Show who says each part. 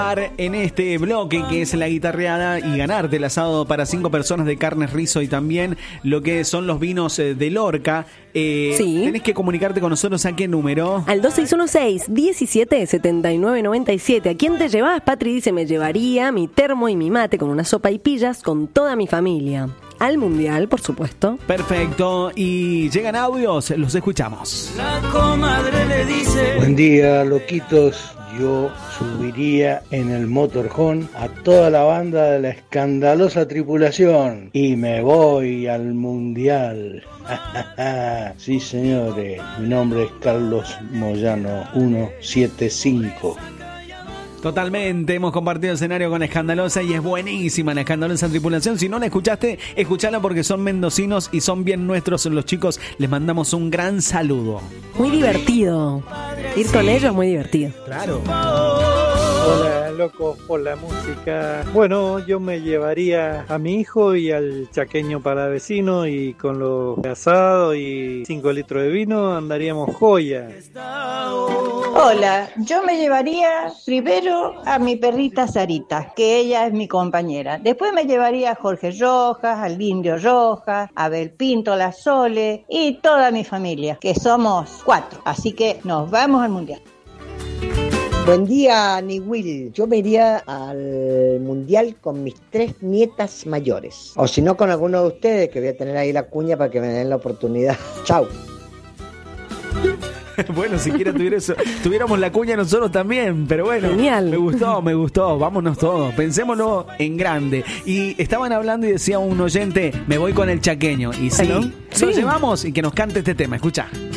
Speaker 1: En este bloque que es la guitarreada y ganarte el asado para 5 personas de carnes, rizo y también lo que son los vinos de Lorca.
Speaker 2: Sí.
Speaker 1: Tenés que comunicarte con nosotros. ¿A qué número?
Speaker 2: Al 2616-177997. ¿A quién te llevas? Patri dice: me llevaría mi termo y mi mate con una sopa y pillas con toda mi familia. Al mundial, por supuesto.
Speaker 1: Perfecto. Y llegan audios, los escuchamos.
Speaker 3: La comadre le dice:
Speaker 4: buen día, loquitos. Yo subiría en el motorhome a toda la banda de la escandalosa tripulación y me voy al mundial. Sí, señores, mi nombre es Carlos Moyano 175.
Speaker 1: Totalmente, hemos compartido escenario con Escandalosa y es buenísima la Escandalosa Tripulación. Si no la escuchaste, escuchala porque son mendocinos y son bien nuestros los chicos. Les mandamos un gran saludo.
Speaker 2: Muy divertido. Ir con ellos es muy divertido.
Speaker 1: Claro.
Speaker 5: Hola, locos por la música. Bueno, yo me llevaría a mi hijo y al chaqueño para vecino, y con los asados y 5 litros de vino andaríamos joya.
Speaker 6: Hola, yo me llevaría primero a mi perrita Sarita, que ella es mi compañera. Después me llevaría a Jorge Rojas, al Indio Rojas, a Abel Pinto, la Sole y toda mi familia, que somos 4. Así que nos vamos al mundial.
Speaker 7: Buen día, Niwil. Yo me iría al mundial con mis 3 nietas mayores. O si no, con alguno de ustedes, que voy a tener ahí la cuña para que me den la oportunidad. Chau.
Speaker 1: Bueno, siquiera tuviéramos la cuña nosotros también, pero bueno.
Speaker 2: Genial.
Speaker 1: Me gustó, vámonos todos, pensémoslo en grande. Y estaban hablando y decía un oyente: me voy con el chaqueño. Y sí,
Speaker 2: ¿Hello?
Speaker 1: lo llevamos y que nos cante este tema, escucha.